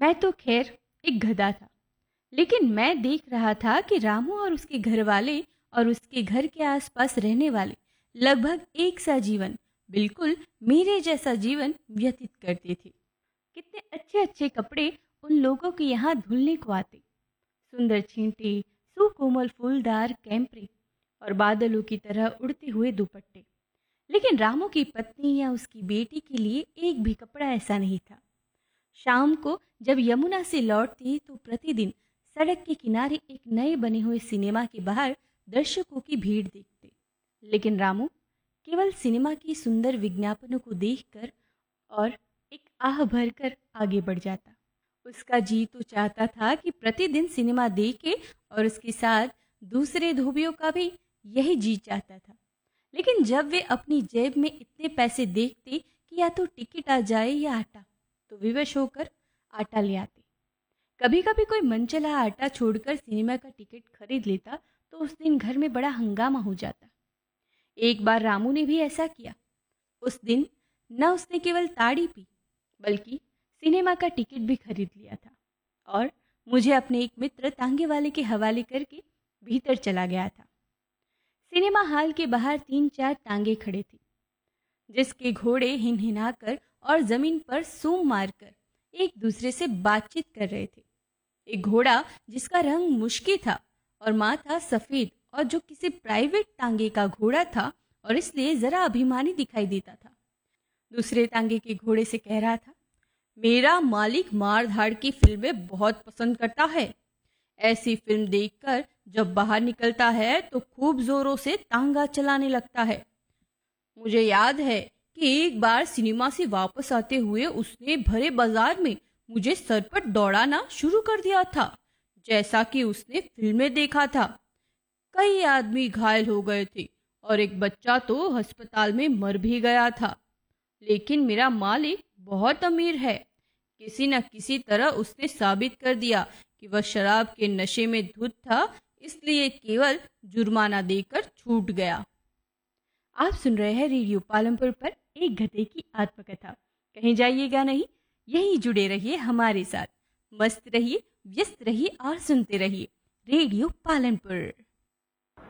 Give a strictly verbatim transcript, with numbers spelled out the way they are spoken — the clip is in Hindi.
मैं तो खैर एक गधा था, लेकिन मैं देख रहा था कि रामू और उसके घर वाले और उसके घर के आसपास रहने वाले लगभग एक सा जीवन, बिल्कुल मेरे जैसा जीवन व्यतीत करते थे। कितने अच्छे अच्छे कपड़े उन लोगों के यहाँ धुलने को आते, सुंदर छींटे, सुकोमल फूलदार कैंपरे और बादलों की तरह उड़ते हुए दुपट्टे। लेकिन रामू की पत्नी या उसकी बेटी के लिए एक भी कपड़ा ऐसा नहीं था। शाम को जब यमुना से लौटती तो प्रतिदिन सड़क के किनारे एक नए बने हुए सिनेमा के बाहर दर्शकों की भीड़ देखते, लेकिन रामू केवल सिनेमा की सुंदर विज्ञापनों को देखकर और एक आह भरकर आगे बढ़ जाता। उसका जी तो चाहता था कि प्रतिदिन सिनेमा देखे और उसके साथ दूसरे धोबियों का भी यही जी चाहता था। लेकिन जब वे अपनी जेब में इतने पैसे देखते कि या तो टिकट आ जाए या आटा, तो विवश होकर आटा ले आते। कभी कभी कोई मनचला आटा छोड़कर सिनेमा का टिकट खरीद लेता तो उस दिन घर में बड़ा हंगामा हो जाता। एक बार रामू ने भी ऐसा किया। उस दिन न उसने केवल ताड़ी पी, बल्कि सिनेमा का टिकट भी खरीद लिया था और मुझे अपने एक मित्र तांगे वाले के हवाले करके भीतर चला गया था। सिनेमा हॉल के बाहर तीन चार टांगे खड़े थे, जिसके घोड़े हिनहिनाकर और जमीन पर सूम मारकर एक दूसरे से बातचीत कर रहे थे। एक घोड़ा जिसका रंग मुश्की था और माथा सफेद और जो किसी प्राइवेट टांगे का घोड़ा था और इसलिए जरा अभिमानी दिखाई देता था, दूसरे टांगे के घोड़े से कह रहा था, मेरा मालिक मार धाड़ की फिल्में बहुत पसंद करता है। ऐसी फिल्म देखकर जब बाहर निकलता है तो खूब जोरों से तांगा चलाने लगता है। मुझे याद है कि एक बार सिनेमा से वापस आते हुए उसने भरे बाजार में मुझे सर पर दौड़ाना शुरू कर दिया था, जैसा कि उसने फिल्में देखा था। कई आदमी घायल हो गए थे और एक बच्चा तो अस्पताल में मर भी गया था। लेकिन मेरा मालिक बहुत अमीर है। किसी न किसी तरह उसने साबित कर दिया कि वह शराब के नशे में धुत था, इसलिए केवल जुर्माना देकर छूट गया। आप सुन रहे हैं रेडियो पालमपुर पर एक गधे की आत्मकथा। कहीं जाइएगा नहीं, यहीं जुड़े रहिए हमारे साथ। मस्त रहिए, व्यस्त रहिए और सुनते रहिए रेडियो पालनपुर।